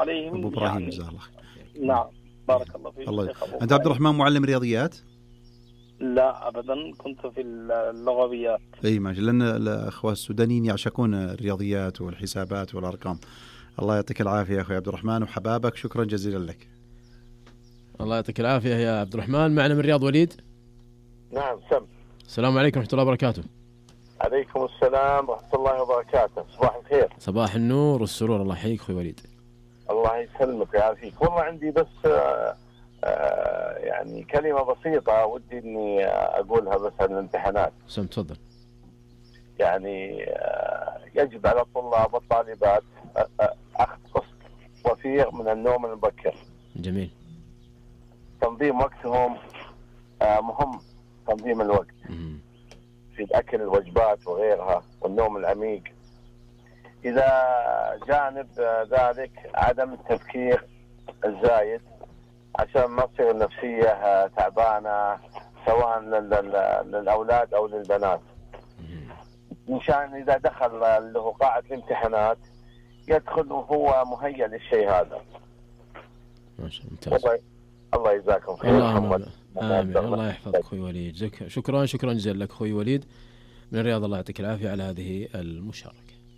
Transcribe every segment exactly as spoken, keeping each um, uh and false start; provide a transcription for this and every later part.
عليهم. أبو إبراهيم يعني جزاه الله. نعم بارك الله فيك. الله. أنت عبد الرحمن معلم رياضيات؟ لا أبدا، كنت في اللغويات. أي ماشي، لأن الأخوة السودانيين يعشقون الرياضيات والحسابات والأرقام. الله يعطيك العافية يا أخوي عبد الرحمن وحبابك، شكرا جزيلا لك. الله يعطيك العافية يا عبد الرحمن. معنا من الرياض وليد. نعم سم. السلام عليكم ورحمة الله وبركاته. عليكم السلام ورحمة الله وبركاته. صباح الخير. صباح النور والسرور. الله يحييك أخوي وليد. الله يسلمك ويعافيك. والله عندي بس آآ آآ يعني كلمة بسيطة ودي إني أقولها بس عن الامتحانات. سم تفضل. يعني يجب على الطلاب والطالبات أخذ قسط وفير من النوم المبكر. جميل. تنظيم وقتهم مهم، تنظيم الوقت م- في الأكل الوجبات وغيرها والنوم العميق. إذا جانب ذلك عدم التفكير الزايد عشان ما تصير النفسية تعبانة سواء للأولاد أو للبنات. إنشان إذا دخل له قاعة الامتحانات يدخل وهو مهيأ للشيء هذا. ما شاء الله ممتاز. الله, الله يجزاكم خير. اللهم آمين. الله يحفظك أخوي وليد. شكرا شكرا جزيلا لك أخوي وليد من الرياض. الله يعطيك العافية على هذه المشاركة.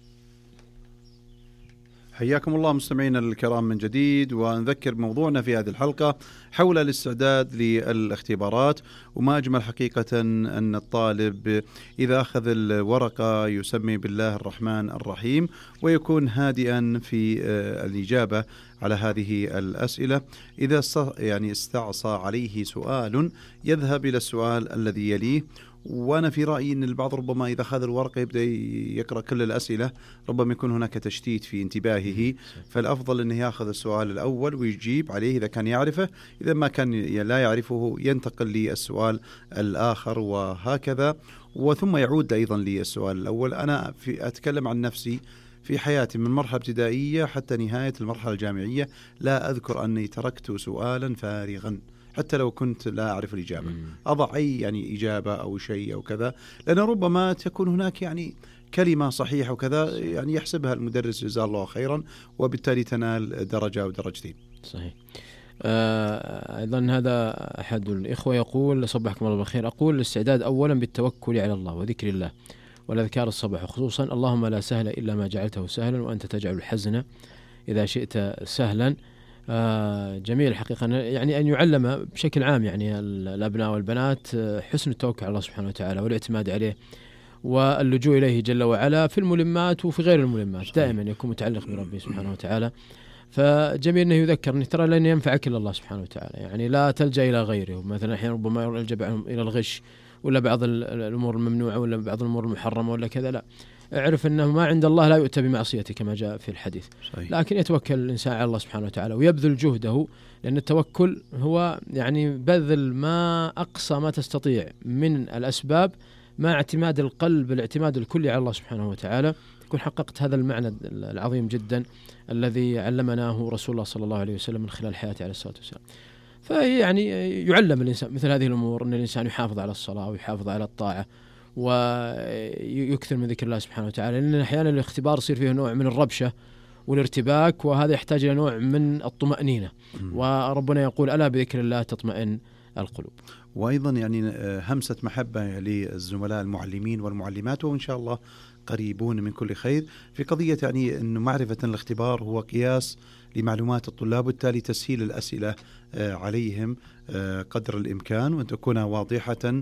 حياكم الله مستمعينا الكرام من جديد، ونذكر موضوعنا في هذه الحلقة حول الاستعداد للاختبارات. وما أجمل حقيقة أن الطالب إذا أخذ الورقة يسمي بالله الرحمن الرحيم ويكون هادئا في الإجابة على هذه الأسئلة. إذا يعني استعصى عليه سؤال يذهب إلى السؤال الذي يليه. وأنا في رأيي أن البعض ربما إذا أخذ الورقة يبدأ يقرأ كل الأسئلة ربما يكون هناك تشتيت في انتباهه، فالأفضل أنه يأخذ السؤال الأول ويجيب عليه إذا كان يعرفه، إذا ما كان لا يعرفه ينتقل للسؤال الآخر وهكذا، وثم يعود أيضا للسؤال الأول. أنا في أتكلم عن نفسي في حياتي من مرحلة ابتدائية حتى نهاية المرحلة الجامعية لا أذكر أني تركت سؤالا فارغا حتى لو كنت لا أعرف الإجابة، أضع أي يعني إجابة أو شيء أو كذا، لأن ربما تكون هناك يعني كلمة صحيحة وكذا يعني يحسبها المدرس جزاه الله خيرا وبالتالي تنال درجة أو درجتين. صحيح. آه أيضا هذا أحد الإخوة يقول صبحكم الله بالخير. أقول الاستعداد أولا بالتوكل على الله وذكر الله والأذكار الصباح خصوصا اللهم لا سهل إلا ما جعلته سهلا وأنت تجعل الحزن إذا شئت سهلا. آه جميل حقيقة يعني أن يعلم بشكل عام يعني الأبناء والبنات حسن التوكل على الله سبحانه وتعالى والاعتماد عليه واللجوء إليه جل وعلا في الملمات وفي غير الملمات، دائما يكون متعلق بربه سبحانه وتعالى. فجميل أنه يذكر أنه ترى لن ينفعك إلا الله سبحانه وتعالى، يعني لا تلجأ إلى غيره. مثلا أحيانا ربما يلجأ بعضهم إلى الغش ولا بعض الأمور الممنوعة ولا بعض الأمور المحرمة ولا كذا، لا، اعرف أنه ما عند الله لا يؤتى بمعصيته كما جاء في الحديث. صحيح. لكن يتوكل الإنسان على الله سبحانه وتعالى ويبذل جهده، لأن التوكل هو يعني بذل ما أقصى ما تستطيع من الأسباب مع اعتماد القلب الاعتماد الكلي على الله سبحانه وتعالى، تكون حققت هذا المعنى العظيم جدا الذي علمناه رسول الله صلى الله عليه وسلم من خلال حياته عليه الصلاة والسلام. فيعني يعلم الإنسان مثل هذه الأمور، أن الإنسان يحافظ على الصلاة ويحافظ على الطاعة ويكثر من ذكر الله سبحانه وتعالى، لأن أحيانا الاختبار يصير فيه نوع من الربشة والارتباك، وهذا يحتاج إلى نوع من الطمأنينة، وربنا يقول ألا بذكر الله تطمئن القلوب. وأيضا يعني همسة محبة للزملاء المعلمين والمعلمات، وإن شاء الله قريبون من كل خير في قضية يعني أن معرفة الاختبار هو قياس لمعلومات الطلاب، وبالتالي تسهيل الأسئلة عليهم قدر الإمكان وأن تكون واضحة،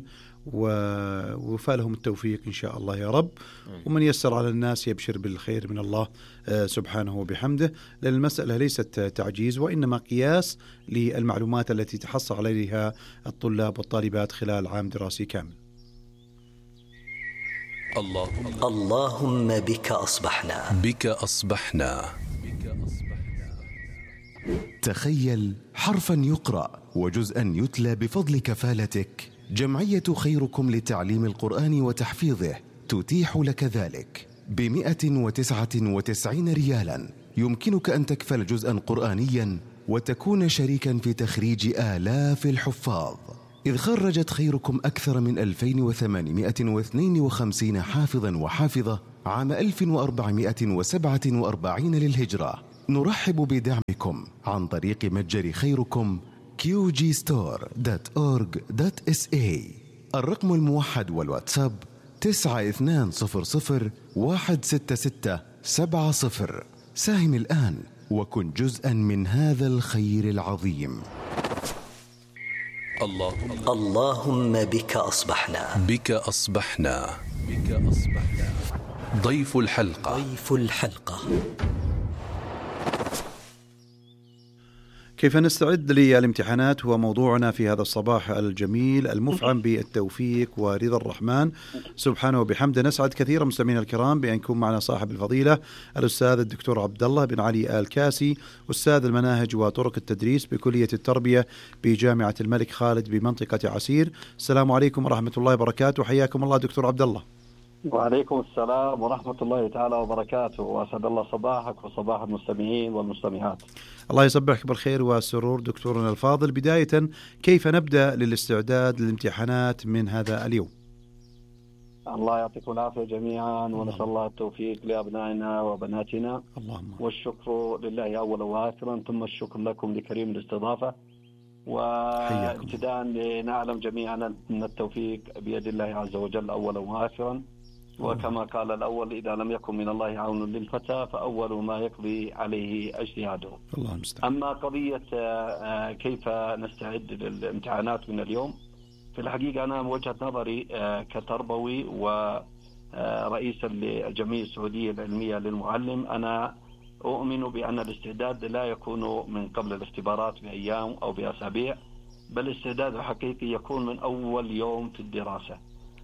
ووفى لهم التوفيق إن شاء الله يا رب. ومن يسر على الناس يبشر بالخير من الله سبحانه وبحمده، لأن المسألة ليست تعجيز وإنما قياس للمعلومات التي تحصل عليها الطلاب والطالبات خلال عام دراسي كامل. اللهم اللهم بك أصبحنا بك أصبحنا تخيل حرفا يقرأ وجزءا يتلى بفضل كفالتك. جمعية خيركم لتعليم القرآن وتحفيظه تتيح لك ذلك بمئة وتسعة وتسعين ريالا. يمكنك أن تكفل جزءا قرآنيا وتكون شريكا في تخريج آلاف الحفاظ، إذ خرجت خيركم أكثر من ألفين وثمانمائة واثنين وخمسين حافظا وحافظة عام ألف وأربعمائة وسبعة وأربعين للهجرة. نرحب بدعمكم عن طريق متجر خيركم كيو جي ستور دوت أورغ دوت إس إيه. الرقم الموحد والواتساب تسعة اثنان صفر صفر واحد ستة ستة سبعة صفر. ساهم الآن وكن جزءا من هذا الخير العظيم. اللهم اللهم بك أصبحنا بك أصبحنا بك أصبحنا. ضيف الحلقة ضيف الحلقة كيف نستعد للامتحانات هو موضوعنا في هذا الصباح الجميل المفعم بالتوفيق ورضا الرحمن سبحانه وبحمده. نسعد كثيرا مستمعينا الكرام بأن يكون معنا صاحب الفضيلة الأستاذ الدكتور عبد الله بن علي آل كاسي، أستاذ المناهج وطرق التدريس بكلية التربية بجامعة الملك خالد بمنطقة عسير. السلام عليكم ورحمة الله وبركاته، حياكم الله دكتور عبد الله. وعليكم السلام ورحمة الله تعالى وبركاته، وأسعد الله صباحك وصباح المستمعين والمستمعات. الله يصبحك بالخير والسرور دكتورنا الفاضل. بداية كيف نبدأ للاستعداد للامتحانات من هذا اليوم؟ الله يعطيكم العافية جميعا، ونسأل الله التوفيق لأبنائنا وبناتنا. اللهم. والشكر لله أولا وآخرا، ثم الشكر لكم لكريم الاستضافة. وابتداء لنعلم جميعا أن التوفيق بيد الله عز وجل أولا وآخرا، وكما قال الأول إذا لم يكن من الله عون للفتى فأول ما يقضي عليه اجتهاده. الله المستعان. أما قضية كيف نستعد للامتحانات من اليوم، في الحقيقة أنا من وجهة نظري كتربوي ورئيسا للجمعية السعودية العلمية للمعلم، أنا أؤمن بأن الاستعداد لا يكون من قبل الاختبارات بأيام أو بأسابيع، بل الاستعداد الحقيقي يكون من أول يوم في الدراسة.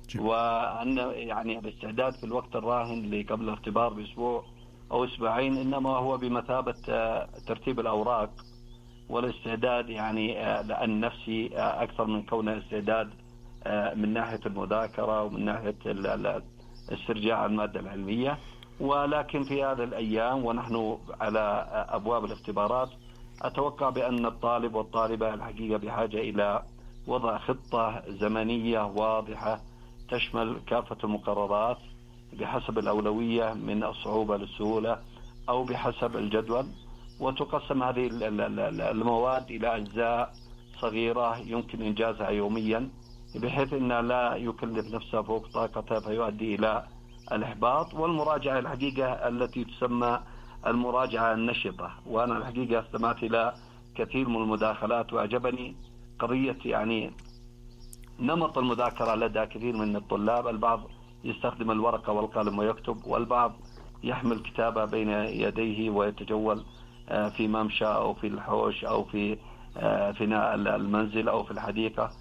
وأن يعني الاستعداد في الوقت الراهن اللي قبل الاختبار بأسبوع أو أسبوعين إنما هو بمثابة ترتيب الأوراق، والاستعداد يعني النفسي أكثر من كونه استعداد من ناحية المذاكرة ومن ناحية استرجاع المادة العلمية. ولكن في هذه الأيام ونحن على أبواب الاختبارات، أتوقع بأن الطالب والطالبة الحقيقة بحاجة إلى وضع خطة زمنية واضحة تشمل كافة المقررات بحسب الأولوية من الصعوبة للسهولة أو بحسب الجدول، وتقسم هذه المواد إلى أجزاء صغيرة يمكن إنجازها يوميا، بحيث أن لا يكلف نفسه فوق طاقته فيؤدي إلى الإحباط. والمراجعة الحقيقة التي تسمى المراجعة النشطة، وأنا الحقيقة استمعت إلى كثير من المداخلات وأعجبني قضية يعني نمط المذاكرة لدى كثير من الطلاب. البعض يستخدم الورقة والقلم ويكتب، والبعض يحمل كتابة بين يديه ويتجول في ممشى أو في الحوش أو في فناء المنزل أو في الحديقة.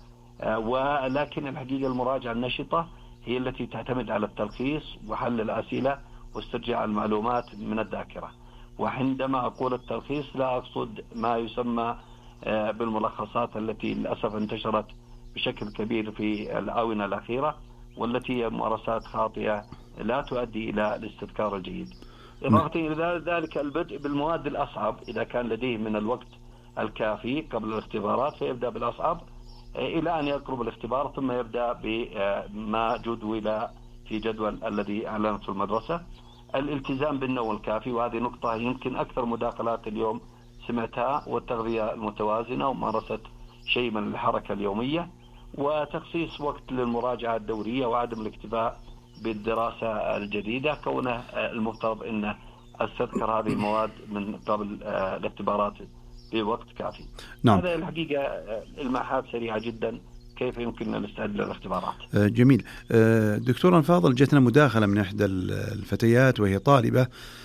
ولكن الحقيقة المراجعة النشطة هي التي تعتمد على التلخيص وحل الأسئلة واسترجاع المعلومات من الذاكرة. وعندما أقول التلخيص لا أقصد ما يسمى بالملخصات التي للأسف انتشرت بشكل كبير في الآونة الأخيرة، والتي هي ممارسات خاطئة لا تؤدي إلى الاستذكار الجيد. إضافة إلى ذلك البدء بالمواد الأصعب إذا كان لديه من الوقت الكافي قبل الاختبارات، فيبدأ بالأصعب إلى أن يقرب الاختبار، ثم يبدأ بما جدول في جدول الذي أعلنته المدرسة. الالتزام بالنوم الكافي، وهذه نقطة يمكن أكثر مداخلات اليوم سمعتها، والتغذية المتوازنة وممارسة شيء من الحركة اليومية، وتخصيص وقت للمراجعة الدورية، وعدم الاكتفاء بالدراسة الجديدة، كونه المفترض أن أستذكر هذه المواد من قبل الاختبارات بوقت كافي. نعم. هذا الحقيقة المعلومات سريعة جدا كيف يمكن أن نستعد للاختبارات. جميل. دكتور فاضل، جتنا مداخلة من إحدى الفتيات وهي طالبة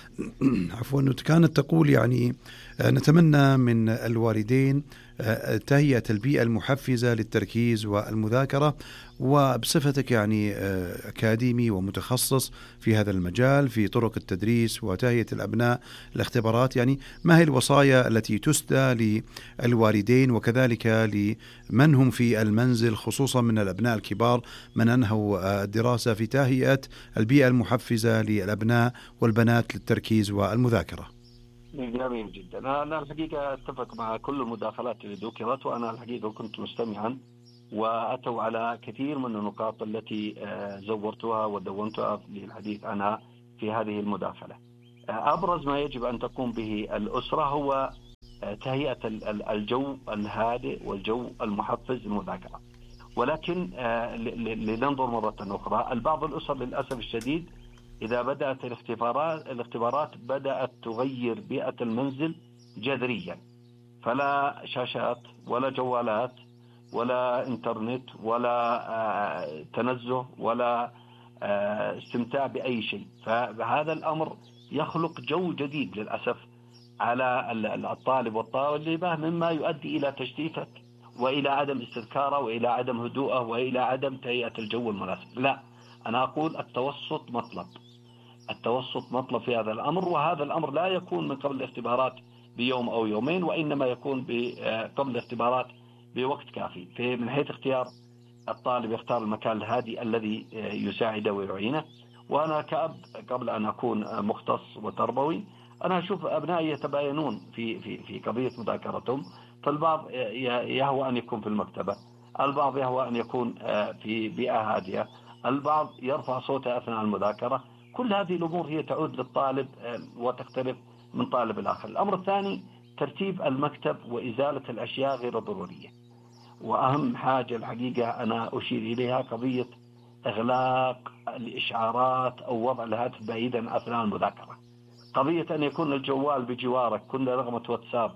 عفوا كانت تقول يعني نتمنى من الوالدين تهيئة البيئة المحفزة للتركيز والمذاكرة، وبصفتك يعني أكاديمي ومتخصص في هذا المجال في طرق التدريس وتهيئة الأبناء الاختبارات، يعني ما هي الوصايا التي تسدى للوالدين وكذلك لمن هم في المنزل خصوصا من الأبناء الكبار من أنهوا الدراسة في تهيئة البيئة المحفزة للأبناء والبنات للتركيز والمذاكرة؟ جميل جدا. أنا الحقيقة أتفق مع كل المداخلات اللي ذكرت، وأنا الحقيقة كنت مستمعا وأتوا على كثير من النقاط التي زورتها ودونتها للحديث عنها في هذه المداخلة. أبرز ما يجب أن تقوم به الأسرة هو تهيئة الجو الهادئ والجو المحفز للمذاكرة. ولكن لننظر مرة أخرى، البعض الأسر للأسف الشديد إذا بدأت الاختبارات الاختبارات بدأت تغير بيئة المنزل جذريا، فلا شاشات ولا جوالات ولا إنترنت ولا تنزه ولا استمتاع بأي شيء. فهذا الأمر يخلق جو جديد للأسف على الطالب والطالبة، مما يؤدي إلى تشتيته وإلى عدم استذكاره وإلى عدم هدوءه وإلى عدم تهيئة الجو المناسب. لا، أنا أقول التوسط مطلب، التوسط مطلب في هذا الأمر. وهذا الأمر لا يكون من قبل الاختبارات بيوم أو يومين، وإنما يكون قبل الاختبارات بوقت كافي. في من حيث اختيار الطالب يختار المكان الهادي الذي يساعده ويعينه. وأنا كأب قبل أن أكون مختص وتربوي أنا أشوف أبنائي يتباينون في في في قضية مذاكرتهم، فالبعض يهوى أن يكون في المكتبة، البعض يهوى أن يكون في بيئة هادئة، البعض يرفع صوته أثناء المذاكرة. كل هذه الأمور هي تعود للطالب وتختلف من طالب الآخر. الأمر الثاني ترتيب المكتب وإزالة الأشياء غير الضرورية. وأهم حاجة الحقيقة أنا أشير إليها قضية إغلاق الإشعارات أو وضع الهاتف بعيدا أثناء المذاكرة. قضية أن يكون الجوال بجوارك، كل رقمة واتساب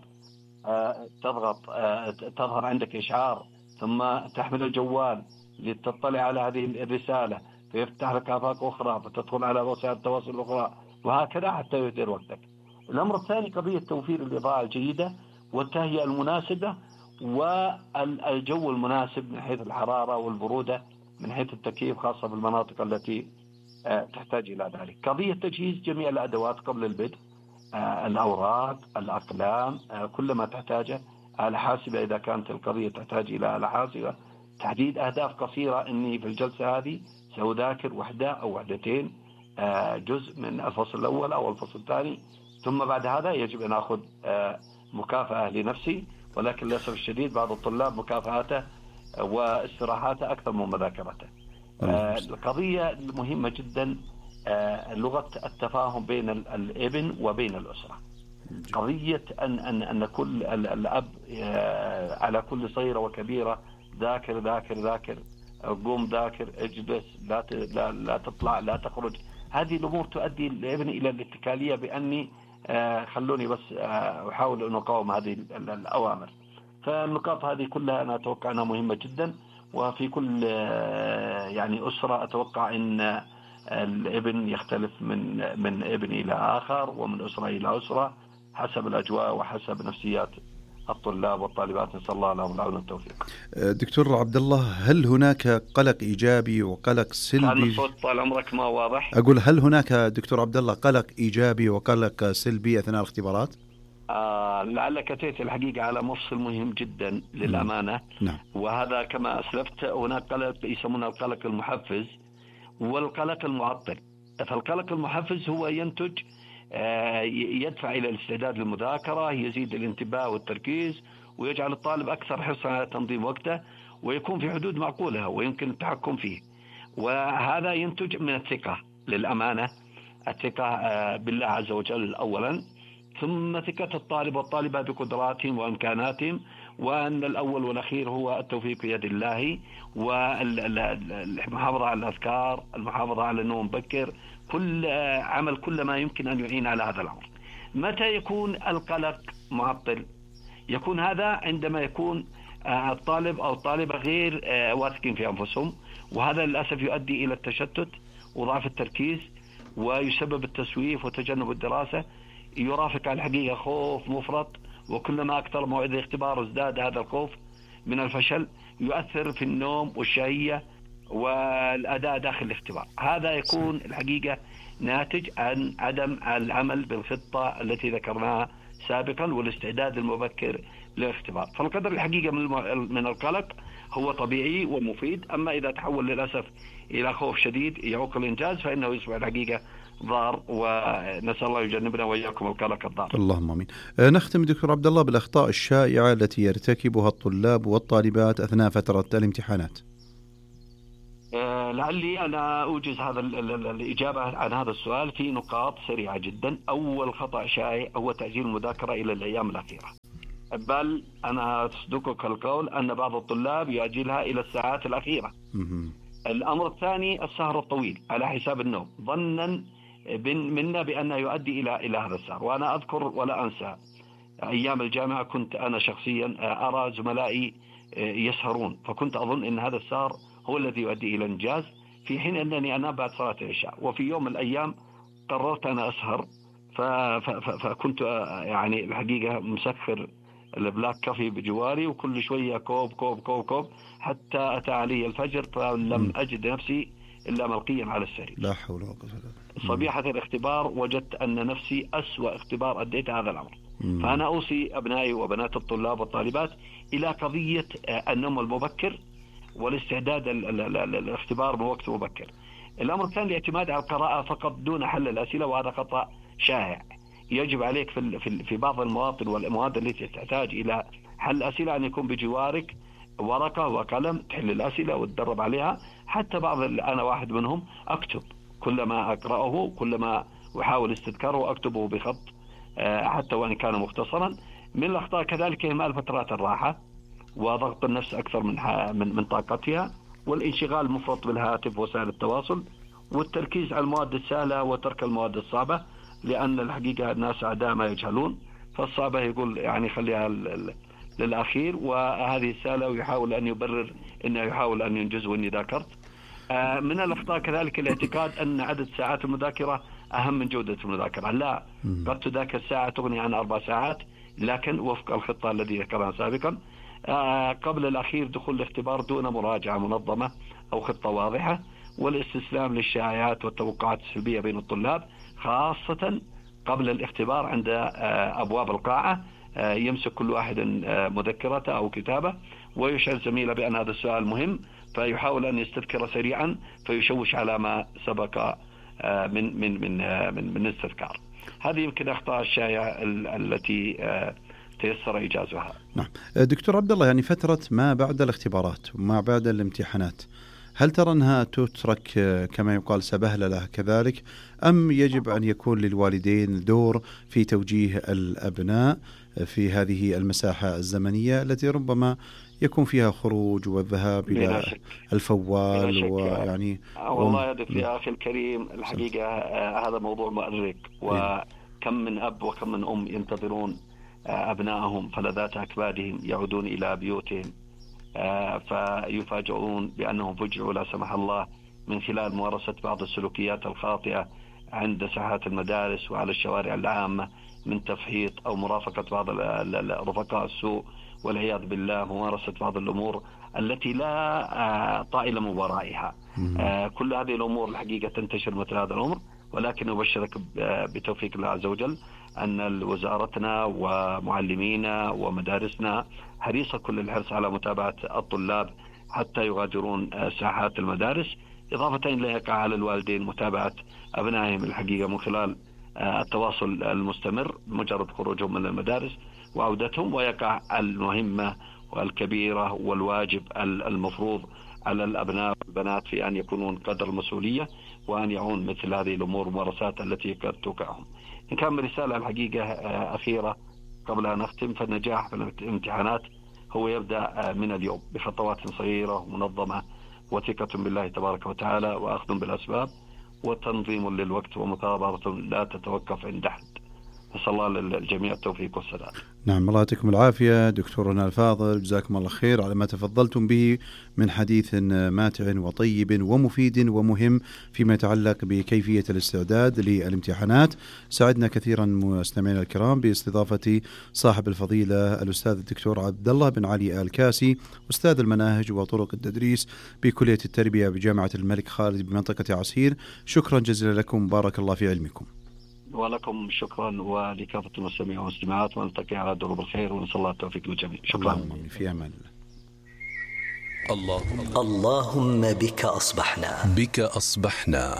تضغط تظهر عندك إشعار، ثم تحمل الجوال لتطلع على هذه الرسالة فيفتح لك آفاق أخرى فتدخل على وسائل التواصل الأخرى، وهكذا حتى يدير وقتك. الأمر الثاني قضية توفير الإضاءة الجيدة والتهيئة المناسبة والجو المناسب من حيث الحرارة والبرودة، من حيث التكييف خاصة في المناطق التي تحتاج إلى ذلك. قضية تجهيز جميع الأدوات قبل البدء، الأوراق، الأقلام، كل ما تحتاجه، آلة حاسبة إذا كانت القضية تحتاج إلى آلة حاسبة، تحديد أهداف قصيرة إني في الجلسة هذه سأذاكر وحدة أو وحدتين جزء من الفصل الأول أو الفصل الثاني، ثم بعد هذا يجب أن أخذ مكافأة لنفسي. ولكن للأسف الشديد بعض الطلاب مكافآته واستراحاته أكثر من مذاكرته. القضية مهمة جدا لغة التفاهم بين الابن وبين الأسرة. قضية أن أن أن كل الأب على كل صغيرة وكبيرة ذاكر ذاكر ذاكر قوم ذاكر اجلس لا لا لا تطلع لا تخرج، هذه الأمور تؤدي الابن إلى الاتكالية بأني خلوني بس أحاول أن أقاوم هذه الأوامر. فالنقاط هذه كلها أنا أتوقع أنها مهمة جدا، وفي كل يعني أسرة أتوقع أن الابن يختلف من من ابن إلى آخر ومن أسرة إلى أسرة حسب الأجواء وحسب نفسيات الطلاب والطالبات. نسأل الله لهم العون والتوفيق. دكتور عبد الله، هل هناك قلق إيجابي وقلق سلبي؟ هل الصوت طال عمرك ما واضح؟ أقول هل هناك دكتور عبد الله قلق إيجابي وقلق سلبي أثناء الاختبارات؟ آه لعلك أتيت الحقيقة على مفصل مهم جدا للأمانة. نعم. وهذا كما أسلفت هناك قلق يسمونه القلق المحفز والقلق المعطل. فالقلق المحفز هو ينتج يدفع إلى الاستعداد للمذاكرة، يزيد الانتباه والتركيز ويجعل الطالب أكثر حرصا على تنظيم وقته ويكون في حدود معقولة ويمكن التحكم فيه. وهذا ينتج من الثقة للأمانة، الثقة بالله عز وجل أولا، ثم ثقة الطالب والطالبة بقدراتهم وإمكاناتهم، وأن الأول والأخير هو التوفيق بيد الله، والمحافظة على الأذكار، المحافظة على النوم بكر، كل عمل كل ما يمكن أن يعين على هذا الأمر. متى يكون القلق معطل؟ يكون هذا عندما يكون الطالب أو الطالبة غير واثقين في أنفسهم، وهذا للأسف يؤدي إلى التشتت وضعف التركيز ويسبب التسويف وتجنب الدراسة. يرافق على الحقيقة خوف مفرط، وكلما أكثر موعد الاختبار ازداد هذا الخوف من الفشل، يؤثر في النوم والشهية والأداء داخل الاختبار. هذا يكون الحقيقة ناتج عن عدم العمل بالخطة التي ذكرناها سابقا والاستعداد المبكر للاختبار. فالقدر الحقيقة من القلق هو طبيعي ومفيد، أما إذا تحول للأسف إلى خوف شديد يعوق الإنجاز فإنه يصبح الحقيقة ضار، ونسأل الله يجنبنا وإياكم القلق الضار. اللهم آمين. نختم دكتور عبد الله بالأخطاء الشائعة التي يرتكبها الطلاب والطالبات أثناء فترة الامتحانات. لعلي أنا أوجز هذا الإجابة عن هذا السؤال في نقاط سريعة جدا. أول خطأ شائع هو تأجيل المذاكرة إلى الأيام الأخيرة، بل أنا أصدقك القول أن بعض الطلاب يؤجلها إلى الساعات الأخيرة. الأمر الثاني السهر الطويل على حساب النوم، ظنا منا بأنه يؤدي إلى إلى هذا السهر. وأنا أذكر ولا أنسى أيام الجامعة كنت أنا شخصيا أرى زملائي يسهرون، فكنت أظن أن هذا السهر هو الذي يؤدي إلى إنجاز، في حين أنني أنام بعد صلاة العشاء. وفي يوم من الأيام قررت أنا أسهر، فكنت يعني الحقيقة مسخر البلاك كافي بجواري، وكل شوية كوب كوب كوب كوب حتى أتى علي الفجر، فلم أجد نفسي إلا ملقيا على السرير. لا حول ولا قوة إلا بالله. صبيحة الاختبار وجدت أن نفسي أسوأ اختبار أديت هذا الأمر. فأنا أوصي أبنائي وبنات الطلاب والطالبات إلى قضية النوم المبكر والاستعداد للاختبار بوقت مبكر. الأمر الثاني الاعتماد على القراءة فقط دون حل الأسئلة، وهذا خطأ شائع. يجب عليك في في بعض المواطن والمواد التي تحتاج إلى حل أسئلة أن يكون بجوارك ورقة وقلم تحل الأسئلة وتدرب عليها. حتى بعض أنا واحد منهم أكتب كلما أقرأه، كلما أحاول استذكاره أكتبه بخط حتى وإن كان مختصرا. من الأخطاء كذلك إهمال فترات الراحة وضغط النفس أكثر من من من طاقتها، والانشغال المفرط بالهاتف وسائل التواصل، والتركيز على المواد السهلة وترك المواد الصعبة، لأن الحقيقة الناس أعداء ما يجهلون، فالصعبة يقول يعني خليها للأخير، وهذه السهلة ويحاول أن يبرر أنه يحاول أن ينجز وإني ذاكرت. من الأخطاء كذلك الاعتقاد أن عدد ساعات المذاكرة أهم من جودة المذاكرة. لا، قد تذاكر ساعة تغني عن أربع ساعات، لكن وفق الخطة التي ذكرها سابقا. قبل الأخير دخول الاختبار دون مراجعة منظمة أو خطة واضحة، والاستسلام للشائعات والتوقعات السلبية بين الطلاب، خاصة قبل الاختبار عند أبواب القاعة. يمسك كل واحد مذكرته أو كتابه ويشعر زميله بأن هذا السؤال مهم، فيحاول أن يستذكر سريعا فيشوش على ما سبق من من من من, من الاستذكار. هذه يمكن أخطاء الشائعة التي تيسر إيجازها. نعم دكتور عبد الله، يعني فترة ما بعد الاختبارات وما بعد الامتحانات، هل ترى أنها تترك كما يقال سبهللة كذلك، أم يجب أن يكون للوالدين دور في توجيه الأبناء في هذه المساحة الزمنية التي ربما يكون فيها خروج والذهاب إلى الفوال ويعني والله يا أخي الكريم الحقيقة هذا موضوع مؤرق، وكم من أب وكم من أم ينتظرون أبنائهم فلذات أكبادهم يعودون إلى بيوتهم، فيفاجئون بأنهم فجعوا لا سمح الله من خلال ممارسة بعض السلوكيات الخاطئة عند ساحات المدارس وعلى الشوارع العامة، من تفحيط أو مرافقة بعض رفقاء السوء والعياذ بالله، ممارسة بعض الأمور التي لا طائل من ورائها. كل هذه الأمور الحقيقة تنتشر مثل هذا الأمر، ولكن أبشرك بتوفيق الله عز وجل أن وزارتنا ومعلمينا ومدارسنا حريصة كل الحرص على متابعة الطلاب حتى يغادرون ساحات المدارس، إضافة إلى يقع على الوالدين متابعة أبنائهم الحقيقة من خلال التواصل المستمر مجرد خروجهم من المدارس وعودتهم، ويقع المهمة والكبيرة والواجب المفروض على الأبناء والبنات في أن يكونون قدر المسؤولية وأن يعون مثل هذه الأمور والممارسات التي قد توقعهم. إن كان رسالة الحقيقة أخيرة قبل أن أختم، فالنجاح في الامتحانات هو يبدأ من اليوم بخطوات صغيرة ومنظمة، وثقة بالله تبارك وتعالى، وأخذ بالأسباب، وتنظيم للوقت، ومثابرة لا تتوقف عند أحد. نسأل الله للجميع التوفيق والسداد. نعم، الله يعطيكم العافية دكتورنا الفاضل، جزاكم الله خير على ما تفضلتم به من حديث ماتع وطيب ومفيد ومهم فيما يتعلق بكيفية الاستعداد للامتحانات. سعدنا كثيرا مستمعينا الكرام باستضافة صاحب الفضيلة الأستاذ الدكتور عبد الله بن علي آل كاسي، أستاذ المناهج وطرق التدريس بكلية التربية بجامعة الملك خالد بمنطقة عسير. شكرا جزيلا لكم، بارك الله في علمكم. ولكم شكرا، ولكافة المستمعين والمستمعات، ونلتقي على دروب الخير، ونسأل الله التوفيق للجميع. شكرا. اللهم في أمان الله. اللهم اللهم بك أصبحنا بك أصبحنا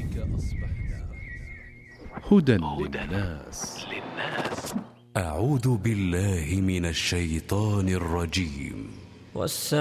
هدى للناس. أعوذ بالله من الشيطان الرجيم.